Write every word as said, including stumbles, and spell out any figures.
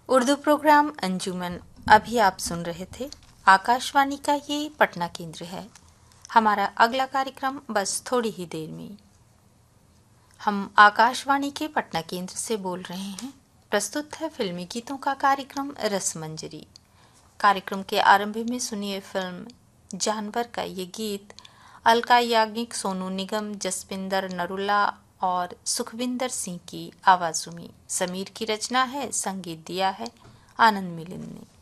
Urdu programme अंजुमन अभी आप सुन रहे थे। आकाशवाणी का ये पटना केंद्र है। हमारा अगला कार्यक्रम बस थोड़ी ही देर में। हम आकाशवाणी के पटना केंद्र से बोल रहे हैं। प्रस्तुत है फिल्मी गीतों का कार्यक्रम रसमंजरी। कार्यक्रम के आरंभ में सुनिए फिल्म जानवर का ये गीत अलका याग्निक, सोनू निगम, जसविंदर नरूला और सुखविंदर सिंह की आवाजों में। समीर की रचना है, संगीत दिया है आनंद मिलिंद ने।